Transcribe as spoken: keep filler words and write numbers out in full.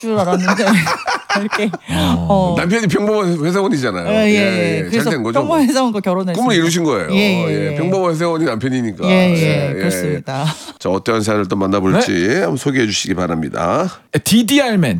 줄 알았는데 이렇게 어. 남편이 평범한 회사원이잖아요. 예, 예, 예. 그래서 잘된 거죠. 평범한 회사원과 결혼했습니다. 꿈을 이루신 거예요. 예, 예, 예. 평범한 회사원이 남편이니까. 예, 예, 예, 그렇습니다. 자, 어떠한 사연을 또 만나볼지 네? 한번 소개해 주시기 바랍니다. 디디알맨